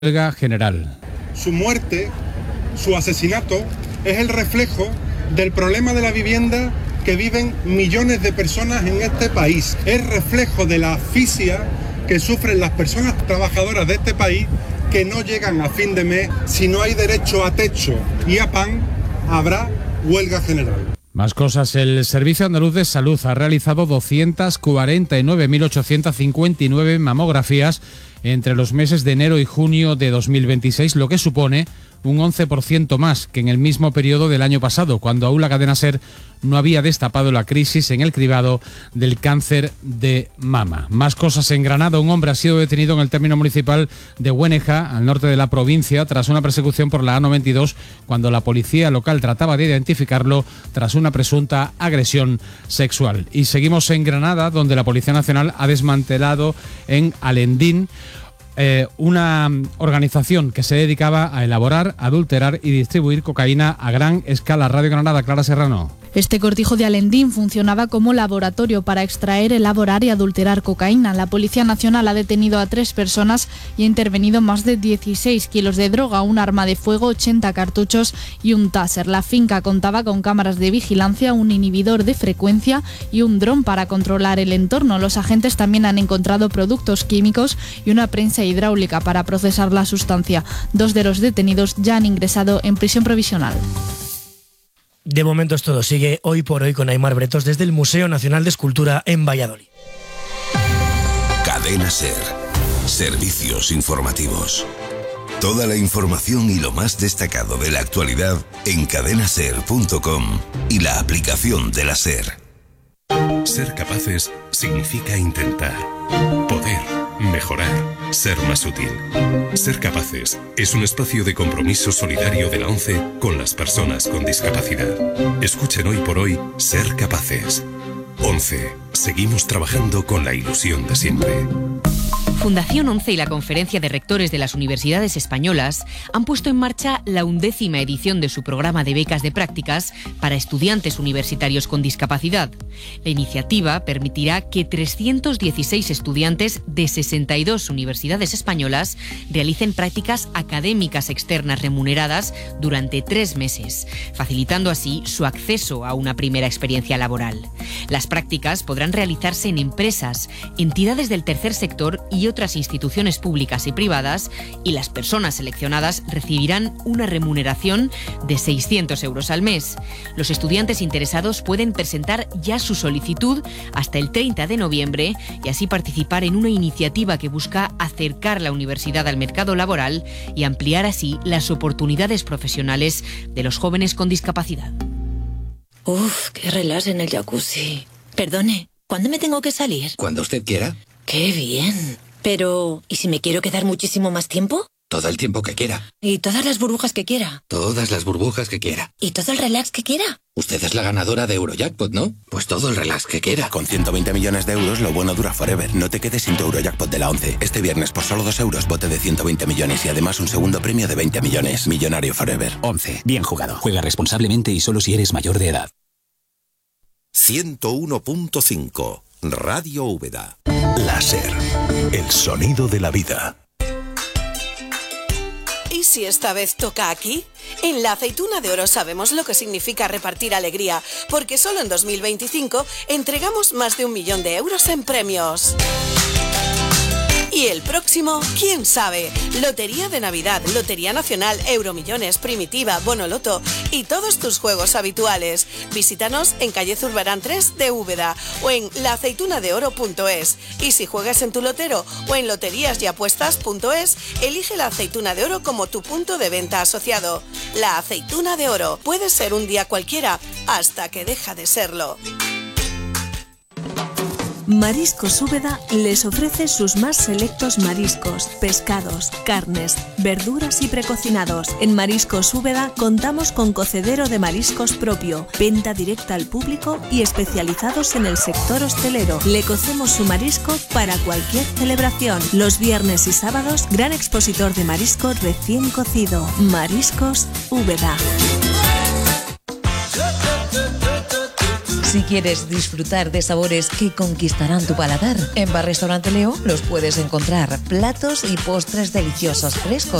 huelga general. Su muerte, su asesinato, es el reflejo del problema de la vivienda que viven millones de personas en este país. Es reflejo de la asfixia que sufren las personas trabajadoras de este país que no llegan a fin de mes. Si no hay derecho a techo y a pan, habrá huelga general. Más cosas. El Servicio Andaluz de Salud ha realizado 249.859 mamografías entre los meses de enero y junio de 2026, lo que supone un 11% más que en el mismo periodo del año pasado, cuando aún la cadena SER no había destapado la crisis en el cribado del cáncer de mama. Más cosas. En Granada, un hombre ha sido detenido en el término municipal de Güeneja, al norte de la provincia, tras una persecución por la A92, cuando la policía local trataba de identificarlo tras una presunta agresión sexual. Y seguimos en Granada, donde la Policía Nacional ha desmantelado en Alendín una organización que se dedicaba a elaborar, adulterar y distribuir cocaína a gran escala. Radio Granada, Clara Serrano. Este cortijo de Alendín funcionaba como laboratorio para extraer, elaborar y adulterar cocaína. La Policía Nacional ha detenido a 3 personas y ha intervenido más de 16 kilos de droga, un arma de fuego, 80 cartuchos y un taser. La finca contaba con cámaras de vigilancia, un inhibidor de frecuencia y un dron para controlar el entorno. Los agentes también han encontrado productos químicos y una prensa hidráulica para procesar la sustancia. 2 de los detenidos ya han ingresado en prisión provisional. De momento es todo. Sigue Hoy por Hoy con Aimar Bretos desde el Museo Nacional de Escultura en Valladolid. Cadena SER. Servicios informativos. Toda la información y lo más destacado de la actualidad en cadenaser.com y la aplicación de la SER. Ser capaces significa intentar, poder, mejorar, ser más útil. Ser capaces es un espacio de compromiso solidario de la ONCE con las personas con discapacidad. Escuchen Hoy por Hoy Ser Capaces. ONCE. Seguimos trabajando con la ilusión de siempre. Fundación ONCE y la Conferencia de Rectores de las Universidades Españolas han puesto en marcha la 11ª edición de su programa de becas de prácticas para estudiantes universitarios con discapacidad. La iniciativa permitirá que 316 estudiantes de 62 universidades españolas realicen prácticas académicas externas remuneradas durante 3 meses, facilitando así su acceso a una primera experiencia laboral. Las prácticas podrán realizarse en empresas, entidades del tercer sector y otras instituciones públicas y privadas, y las personas seleccionadas recibirán una remuneración de 600 euros al mes. Los estudiantes interesados pueden presentar ya su solicitud hasta el 30 de noviembre y así participar en una iniciativa que busca acercar la universidad al mercado laboral y ampliar así las oportunidades profesionales de los jóvenes con discapacidad. Uf, qué relax en el jacuzzi. Perdone, ¿cuándo me tengo que salir? Cuando usted quiera. ¡Qué bien! Pero, ¿y si me quiero quedar muchísimo más tiempo? Todo el tiempo que quiera. ¿Y todas las burbujas que quiera? Todas las burbujas que quiera. ¿Y todo el relax que quiera? Usted es la ganadora de Eurojackpot, ¿no? Pues todo el relax que quiera. Con 120 millones de euros, lo bueno dura forever. No te quedes sin tu Eurojackpot de la 11. Este viernes, por solo 2 euros, bote de 120 millones y además un segundo premio de 20 millones. Millonario forever. 11. Bien jugado. Juega responsablemente y solo si eres mayor de edad. 101.5 Radio Úbeda. La SER. El sonido de la vida. ¿Y si esta vez toca aquí? En la Aceituna de Oro sabemos lo que significa repartir alegría, porque solo en 2025 entregamos más de 1 millón de euros en premios. Y el próximo, ¿quién sabe? Lotería de Navidad, Lotería Nacional, Euromillones, Primitiva, Bonoloto y todos tus juegos habituales. Visítanos en calle Zurbarán 3 de Úbeda o en laaceitunadeoro.es. Y si juegas en tu lotero o en loteriasapuestas.es, elige la Aceituna de Oro como tu punto de venta asociado. La Aceituna de Oro puede ser un día cualquiera hasta que deja de serlo. Mariscos Úbeda les ofrece sus más selectos mariscos, pescados, carnes, verduras y precocinados. En Mariscos Úbeda contamos con cocedero de mariscos propio, venta directa al público y especializados en el sector hostelero. Le cocemos su marisco para cualquier celebración. Los viernes y sábados, gran expositor de marisco recién cocido. Mariscos Úbeda. Si quieres disfrutar de sabores que conquistarán tu paladar, en Bar Restaurante Leo los puedes encontrar. Platos y postres deliciosos frescos